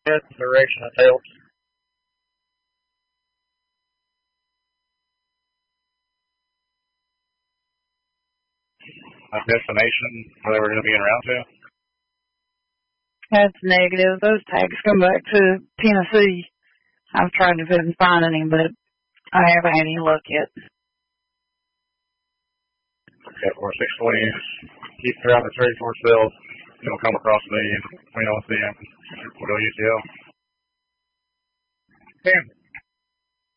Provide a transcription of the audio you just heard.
direction that helps. A destination where they were going to be en route to? That's negative. Those tags come back to Tennessee. I've tried to find any, but I haven't had any luck yet. Okay, 4620. Keep driving 34 cells. It'll come across me and we don't see him. We'll go UCL. Damn.